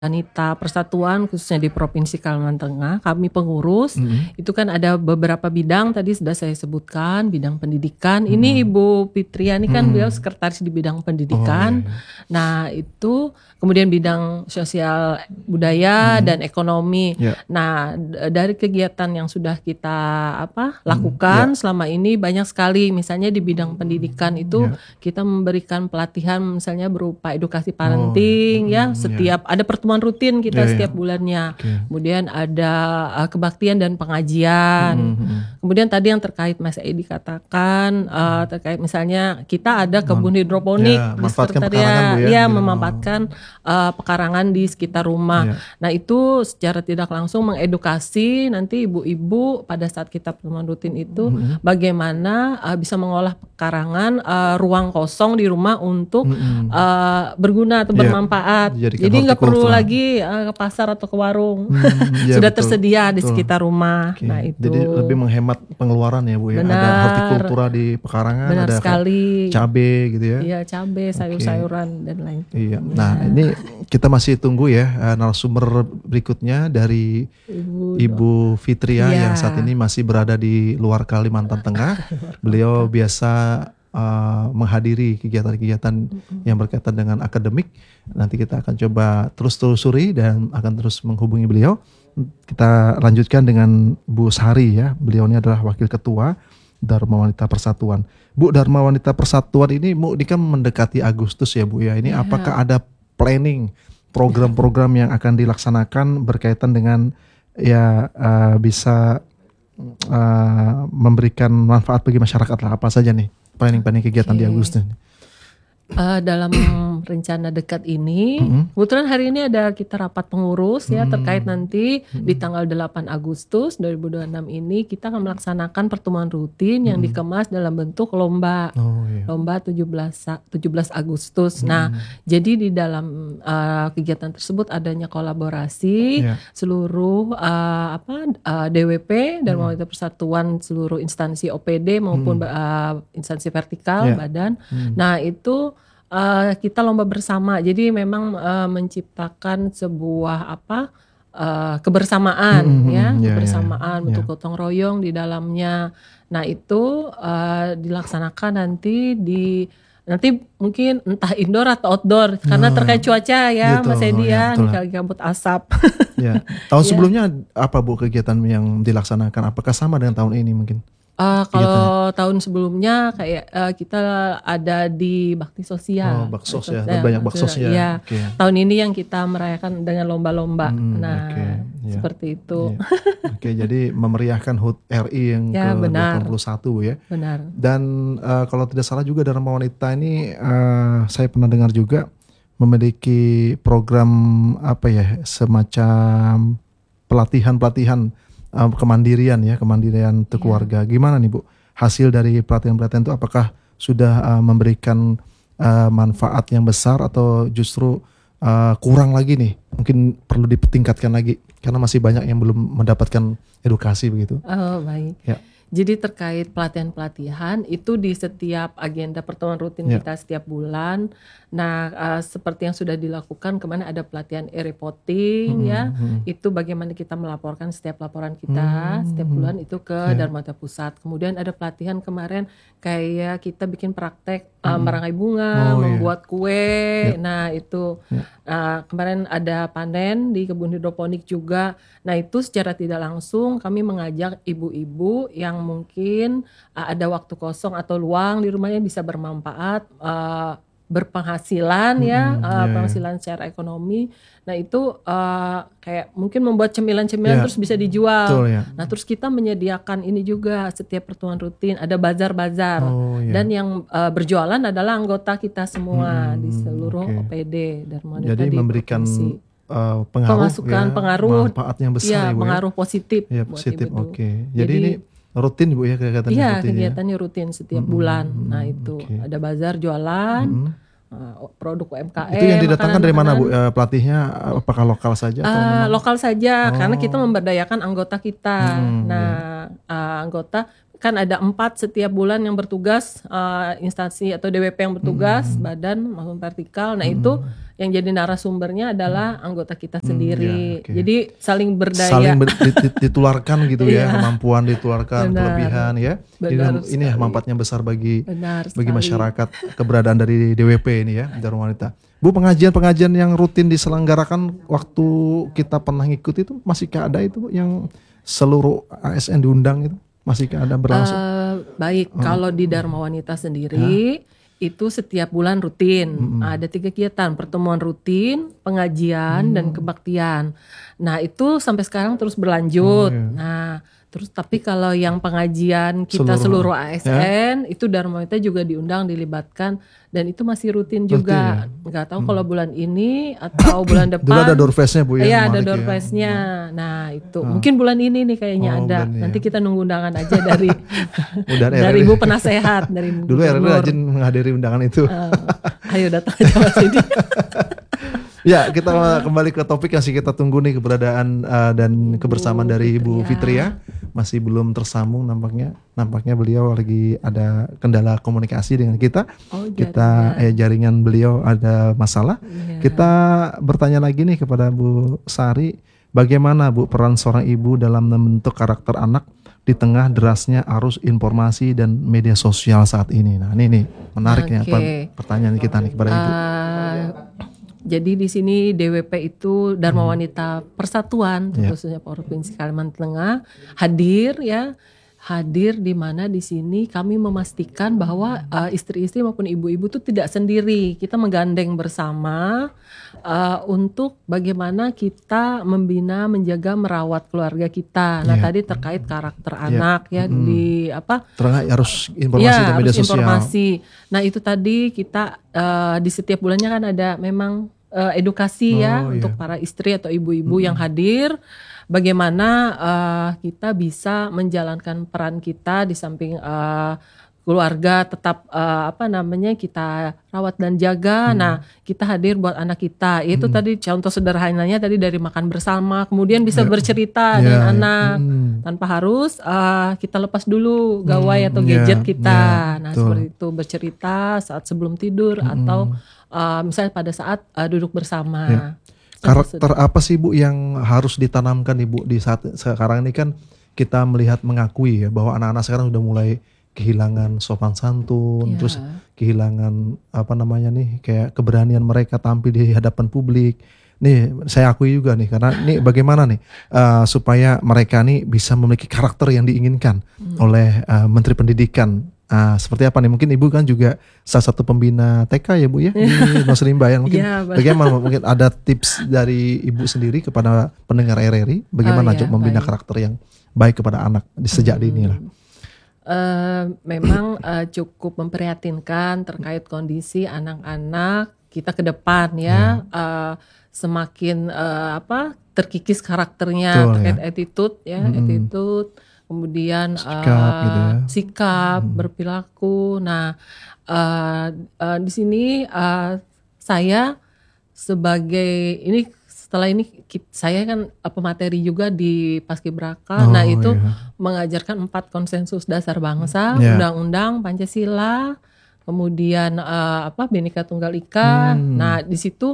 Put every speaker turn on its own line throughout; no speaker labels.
Wanita Persatuan khususnya di Provinsi Kalimantan Tengah, kami pengurus, itu kan ada beberapa bidang tadi sudah saya sebutkan, bidang pendidikan. Ini Ibu Fitria ini kan beliau sekretaris di bidang pendidikan. Nah itu kemudian bidang sosial budaya dan ekonomi. Nah dari kegiatan yang sudah kita lakukan selama ini banyak sekali, misalnya di bidang pendidikan itu kita memberikan pelatihan misalnya berupa edukasi parenting setiap ada pertemuan rutin kita setiap bulannya. Kemudian ada kebaktian dan pengajian. Kemudian tadi yang terkait Mas Edi katakan terkait misalnya kita ada kebun hidroponik di sekretariat, memanfaatkan pekarangan di sekitar rumah. Nah itu secara tidak langsung mengedukasi nanti ibu-ibu pada saat kita pertemuan rutin itu bagaimana bisa mengolah pekarangan ruang kosong di rumah untuk berguna atau bermanfaat. Jadi nggak perlu lagi ke pasar atau ke warung, sudah tersedia di sekitar rumah. Nah itu.
Jadi lebih menghemat pengeluaran ya Bu ya.
Benar.
Ada hortikultura di pekarangan,
benar
ada
sekali.
Cabai gitu ya.
Iya cabai, sayur-sayuran dan lain.
Iya. Nah ini kita masih tunggu ya narasumber berikutnya dari Ibu Fitria yang saat ini masih berada di luar Kalimantan Tengah. Beliau biasa menghadiri kegiatan-kegiatan yang berkaitan dengan akademik. Nanti kita akan coba terus telusuri dan akan terus menghubungi beliau. Kita lanjutkan dengan Bu Sari ya. Beliau ini adalah Wakil Ketua Dharma Wanita Persatuan. Bu, Dharma Wanita Persatuan ini kan mendekati Agustus ya Bu ya. Ini apakah ada planning program-program yang akan dilaksanakan berkaitan dengan bisa memberikan manfaat bagi masyarakat lah, apa saja nih planning kegiatan di Agustus?
Dalam rencana dekat ini, kebetulan hari ini ada kita rapat pengurus ya terkait nanti di tanggal 8 Agustus 2026 ini kita akan melaksanakan pertemuan rutin yang dikemas dalam bentuk lomba. Lomba 17 Agustus. Nah, jadi di dalam kegiatan tersebut adanya kolaborasi seluruh DWP dan Wanita Persatuan, seluruh instansi OPD maupun instansi vertikal badan. Nah, itu kita lomba bersama. Jadi memang menciptakan sebuah kebersamaan kebersamaan bentuk gotong royong di dalamnya. Nah, itu dilaksanakan nanti mungkin entah indoor atau outdoor karena terkait cuaca ya gitu, Mas Edi di kabut asap.
Tahun sebelumnya apa Bu kegiatan yang dilaksanakan? Apakah sama dengan tahun ini mungkin?
Kalau tahun sebelumnya kayak kita ada di bakti sosial.
Baksos ya, banyak baksos ya.
Tahun ini yang kita merayakan dengan lomba-lomba. Seperti itu.
Jadi memeriahkan HUT RI yang ke-81 ya.
Benar.
Dan kalau tidak salah juga Dharma Wanita ini saya pernah dengar juga memiliki program semacam pelatihan kemandirian untuk keluarga. Gimana nih Bu? Hasil dari pelatihan-pelatihan itu apakah sudah memberikan manfaat yang besar atau justru kurang lagi nih? Mungkin perlu ditingkatkan lagi karena masih banyak yang belum mendapatkan edukasi begitu.
Oh, baik. Jadi terkait pelatihan-pelatihan itu di setiap agenda pertemuan rutin kita setiap bulan. Nah, seperti yang sudah dilakukan kemarin ada pelatihan e-reporting itu bagaimana kita melaporkan setiap laporan kita setiap bulan itu ke Dharma Wanita Pusat. Kemudian ada pelatihan kemarin kayak kita bikin praktek merangkai bunga, membuat kue. Nah, itu kemarin ada panen di kebun hidroponik juga. Nah, itu secara tidak langsung kami mengajak ibu-ibu yang mungkin ada waktu kosong atau luang di rumahnya bisa bermanfaat, berpenghasilan penghasilan secara ekonomi. Nah itu kayak mungkin membuat cemilan-cemilan terus bisa dijual.
Betul,
Nah terus kita menyediakan ini juga setiap pertemuan rutin ada bazar-bazar dan yang berjualan adalah anggota kita semua di seluruh OPD Dharma Wanita.
Jadi memberikan pengaruh manfaat yang besar
pengaruh positif.
Positif. Jadi ini rutin Bu ya kegiatannya?
Iya kegiatannya rutin setiap bulan. Nah itu ada bazar jualan produk UMKM.
Itu yang didatangkan dari mana Bu pelatihnya? Apakah lokal saja? Atau
lokal saja karena kita memberdayakan anggota kita. Anggota kan ada 4 setiap bulan yang bertugas instansi atau DWP yang bertugas badan maupun vertikal. Nah itu yang jadi narasumbernya adalah anggota kita sendiri.
Ya,
Jadi saling berdaya.
Saling ditularkan gitu ya, kemampuan ditularkan, kelebihan ya. Ini ya manfaatnya besar bagi masyarakat keberadaan dari DWP ini ya, Dharma Wanita. Bu, pengajian-pengajian yang rutin diselenggarakan waktu kita pernah ngikut itu masihkah ada itu yang seluruh ASN diundang itu? Masihkah ada berlangsung?
Baik, kalau di Dharma Wanita sendiri itu setiap bulan rutin ada 3 kegiatan, pertemuan rutin, pengajian dan kebaktian. Nah itu sampai sekarang terus berlanjut. Nah terus tapi kalau yang pengajian kita seluruh ASN itu Dharma Wanita juga diundang, dilibatkan, dan itu masih rutin juga. Nggak tahu kalau bulan ini atau bulan depan.
Dulu ada door face-nya Bu ya?
Iya ada door face-nya. Nah itu mungkin bulan ini nih kayaknya ada. Nanti kita nunggu undangan aja dari dari Ibu Penasehat, dari
Dulu RRI rajin menghadiri undangan itu.
Ayo datang aja Mas Didi.
Ya, kita kembali ke topik yang kita tunggu nih, keberadaan dan kebersamaan dari Ibu Fitria. Masih belum tersambung nampaknya. Nampaknya beliau lagi ada kendala komunikasi dengan kita. Jaringan beliau ada masalah. Kita bertanya lagi nih kepada Bu Sari, bagaimana Bu peran seorang ibu dalam membentuk karakter anak di tengah derasnya arus informasi dan media sosial saat ini. Nah, ini menarik nih pertanyaan kita nih kepada Ibu.
Jadi di sini DWP itu Dharma Wanita Persatuan, khususnya Provinsi Kalimantan Tengah hadir di mana di sini kami memastikan bahwa istri-istri maupun ibu-ibu itu tidak sendiri. Kita menggandeng bersama untuk bagaimana kita membina, menjaga, merawat keluarga kita. Nah tadi terkait karakter anak di
terkait harus informasi dan media sosial.
Nah itu tadi kita di setiap bulannya kan ada memang edukasi untuk para istri atau ibu-ibu yang hadir. Bagaimana kita bisa menjalankan peran kita di samping keluarga tetap kita rawat dan jaga. Nah kita hadir buat anak kita. Itu tadi contoh sederhananya tadi dari makan bersama, kemudian bisa bercerita dengan anak tanpa harus kita lepas dulu gawai atau gadget kita. Nah seperti itu, bercerita saat sebelum tidur atau misalnya pada saat duduk bersama.
Karakter apa sih Bu yang harus ditanamkan Ibu di saat sekarang ini? Kan kita melihat mengakui ya bahwa anak-anak sekarang udah mulai kehilangan sopan santun, terus kehilangan kayak keberanian mereka tampil di hadapan publik. Nih saya akui juga nih, karena nih bagaimana nih supaya mereka nih bisa memiliki karakter yang diinginkan oleh Menteri Pendidikan. Seperti apa nih? Mungkin Ibu kan juga salah satu pembina TK ya Bu ya, di Nusa Limbayan. Mungkin bagaimana mungkin ada tips dari Ibu sendiri kepada pendengar RRI bagaimana membina karakter yang baik kepada anak di sejak dini lah.
Memang cukup memprihatinkan terkait kondisi anak-anak kita ke depan ya. Semakin terkikis karakternya terkait attitude attitude. Kemudian sikap berperilaku. Nah, di sini saya sebagai setelah ini saya kan pemateri juga di Paskibraka. Nah, itu mengajarkan 4 konsensus dasar bangsa, undang-undang, Pancasila, kemudian Bhinneka Tunggal Ika. Nah, di situ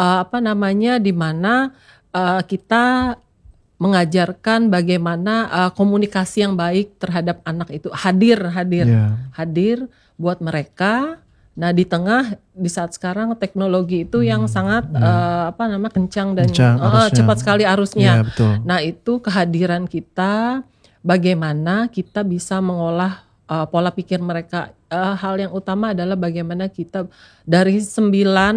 di mana kita mengajarkan bagaimana komunikasi yang baik terhadap anak itu hadir buat mereka. Nah di saat sekarang teknologi itu yang sangat kencang dan cepat sekali arusnya. Nah itu kehadiran kita, bagaimana kita bisa mengolah pola pikir mereka. Hal yang utama adalah bagaimana kita dari 9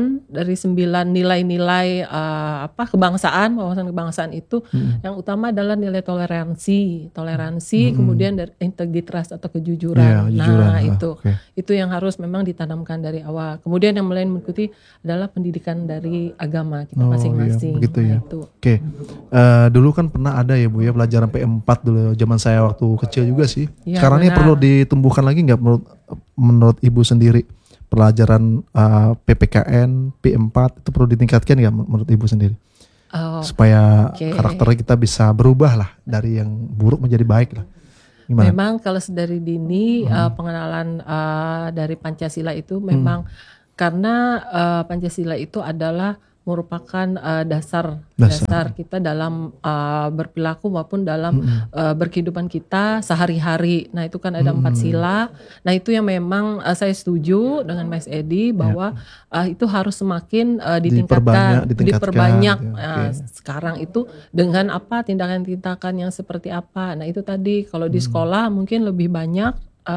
nilai-nilai kebangsaan, wawasan kebangsaan itu yang utama adalah nilai toleransi, kemudian dari integritas atau kejujuran. Itu yang harus memang ditanamkan dari awal. Kemudian yang mulai mengikuti adalah pendidikan dari agama kita masing-masing.
Begitu ya. Oke. Dulu kan pernah ada ya Bu ya pelajaran P4 dulu zaman saya waktu kecil juga sih. Sekarang ini perlu ditumbuhkan lagi nggak menurut Ibu sendiri? Pelajaran PPKN, P4 itu perlu ditingkatkan nggak menurut Ibu sendiri? Supaya karakter kita bisa berubah lah dari yang buruk menjadi baik lah. Gimana?
Memang kalau dari dini pengenalan dari Pancasila itu memang Karena Pancasila itu adalah merupakan dasar kita dalam berperilaku maupun dalam berkehidupan kita sehari-hari. Nah itu kan ada 4 sila. Nah itu yang memang saya setuju dengan Mas Edi bahwa itu harus semakin ditingkatkan, diperbanyak. Sekarang itu dengan apa tindakan-tindakan yang seperti apa. Nah itu tadi kalau di sekolah mungkin lebih banyak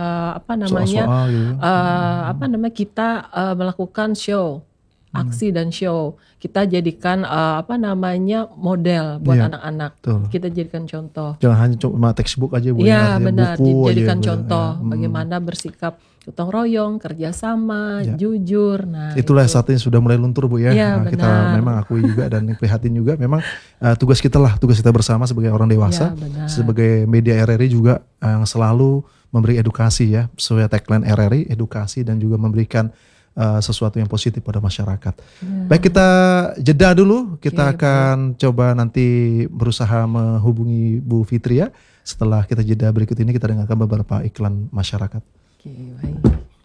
kita melakukan show. Aksi dan show kita jadikan model buat anak-anak. Kita jadikan contoh.
Jangan hanya cuma textbook aja Bu.
Iya benar, dijadikan contoh bagaimana bersikap gotong royong, kerjasama, jujur. Nah
itulah saat ini sudah mulai luntur Bu ya.
Nah,
kita memang akui juga dan prihatin juga. Memang tugas kita bersama sebagai orang dewasa, sebagai media RRI juga yang selalu memberi edukasi ya, sesuai tagline RRI, edukasi dan juga memberikan sesuatu yang positif pada masyarakat. Baik, kita jeda dulu. Kita akan coba nanti berusaha menghubungi Bu Fitria. Setelah kita jeda berikut ini, kita dengarkan beberapa iklan masyarakat.
Baik.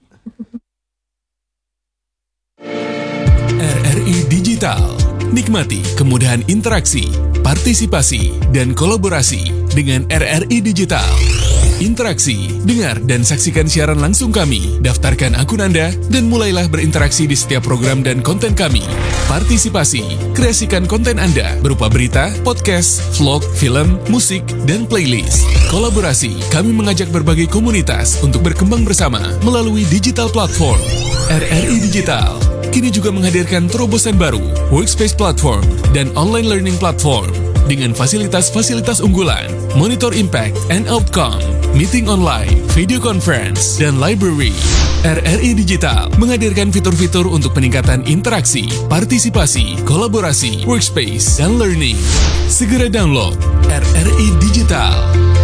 RRI Digital. Nikmati kemudahan interaksi, partisipasi, dan kolaborasi dengan RRI Digital. Interaksi, dengar dan saksikan siaran langsung kami, daftarkan akun Anda, dan mulailah berinteraksi di setiap program dan konten kami. Partisipasi, kreasikan konten Anda berupa berita, podcast, vlog, film, musik, dan playlist. Kolaborasi, kami mengajak berbagai komunitas untuk berkembang bersama melalui digital platform. RRI Digital kini juga menghadirkan terobosan baru, workspace platform, dan online learning platform dengan fasilitas-fasilitas unggulan, monitor impact and outcome, meeting online, video conference, dan library. RRI Digital menghadirkan fitur-fitur untuk peningkatan interaksi, partisipasi, kolaborasi, workspace, dan learning. Segera download RRI Digital.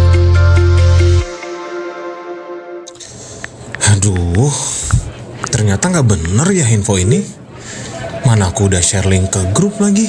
Aduh, ternyata nggak bener ya info ini. Mana aku udah share link ke grup lagi.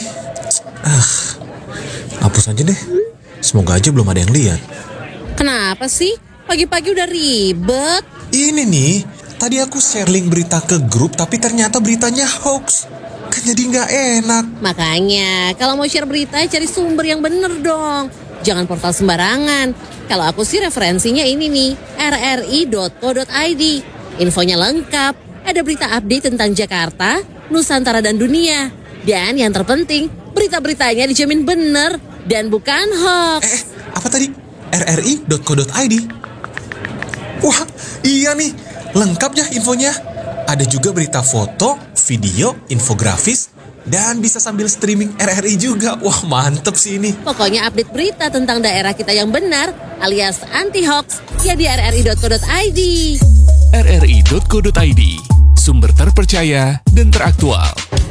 Hapus aja deh. Semoga aja belum ada yang lihat.
Kenapa sih? Pagi-pagi udah ribet.
Ini nih, tadi aku share link berita ke grup tapi ternyata beritanya hoax. Kan jadi nggak enak.
Makanya, kalau mau share berita cari sumber yang bener dong. Jangan portal sembarangan. Kalau aku sih referensinya ini nih, rri.co.id. Infonya lengkap, ada berita update tentang Jakarta, Nusantara dan dunia. Dan yang terpenting, berita-beritanya dijamin bener dan bukan hoax.
Apa tadi? rri.co.id. Wah, iya nih, lengkap ya infonya. Ada juga berita foto, video, infografis, dan bisa sambil streaming RRI juga. Wah, mantep sih ini.
Pokoknya update berita tentang daerah kita yang benar alias anti-hoax ya di rri.co.id.
rri.co.id, sumber terpercaya dan teraktual.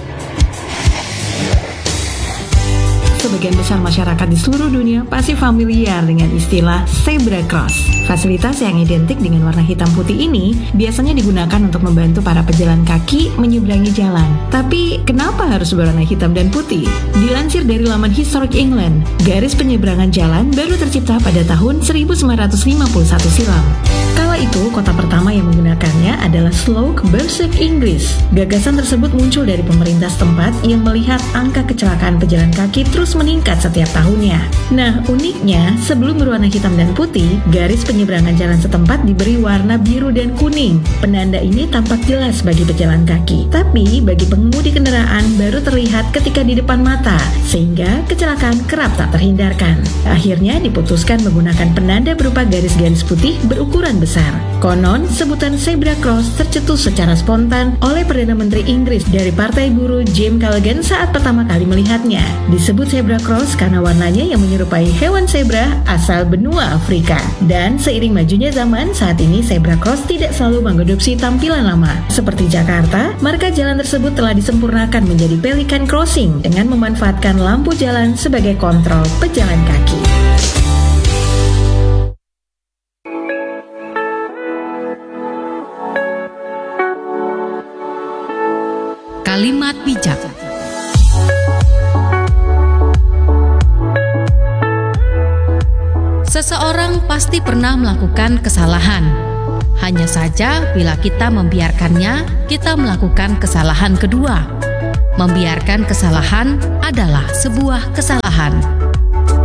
Sebagian besar masyarakat di seluruh dunia pasti familiar dengan istilah zebra cross. Fasilitas yang identik dengan warna hitam putih ini biasanya digunakan untuk membantu para pejalan kaki menyeberangi jalan. Tapi kenapa harus berwarna hitam dan putih? Dilansir dari laman Historic England, garis penyeberangan jalan baru tercipta pada tahun 1951 silam. Kala itu, kota pertama yang menggunakannya adalah Slough, Berkshire, Inggris. Gagasan tersebut muncul dari pemerintah setempat yang melihat angka kecelakaan pejalan kaki terus meningkat setiap tahunnya. Nah, uniknya, sebelum berwarna hitam dan putih, garis penyeberangan jalan setempat diberi warna biru dan kuning. Penanda ini tampak jelas bagi pejalan kaki, tapi bagi pengemudi kendaraan baru terlihat ketika di depan mata, sehingga kecelakaan kerap tak terhindarkan. Akhirnya diputuskan menggunakan penanda berupa garis-garis putih berukuran besar. Konon, sebutan zebra cross tercetus secara spontan oleh Perdana Menteri Inggris dari Partai Buruh James Callaghan saat pertama kali melihatnya. Disebut zebra cross karena warnanya yang menyerupai hewan zebra asal benua Afrika. Dan seiring majunya zaman, saat ini zebra cross tidak selalu mengadopsi tampilan lama. Seperti Jakarta, marka jalan tersebut telah disempurnakan menjadi pelikan crossing dengan memanfaatkan lampu jalan sebagai kontrol pejalan kaki.
Kalimat bijak. Seseorang pasti pernah melakukan kesalahan. Hanya saja bila kita membiarkannya, kita melakukan kesalahan kedua. Membiarkan kesalahan adalah sebuah kesalahan.